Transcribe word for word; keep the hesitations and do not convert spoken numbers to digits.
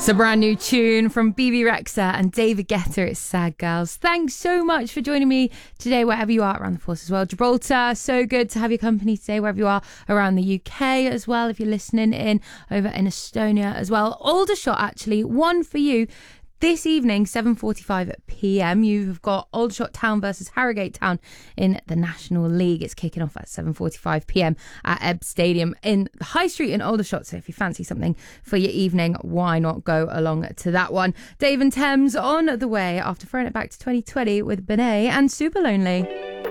It's a brand new tune from B B Rexa and David Guetta. It's Sad Girls. Thanks so much for joining me today, wherever you are around the force as well. Gibraltar, so good to have your company today, wherever you are around the U K as well. If you're listening in over in Estonia as well. Aldershot, actually, one for you. This evening, seven forty-five p m, you've got Aldershot Town versus Harrogate Town in the National League. It's kicking off at seven forty-five p m at Ebb Stadium in the High Street in Aldershot. So if you fancy something for your evening, why not go along to that one? Dave and Thames on the way after throwing it back to twenty twenty with Benet and Super Lonely.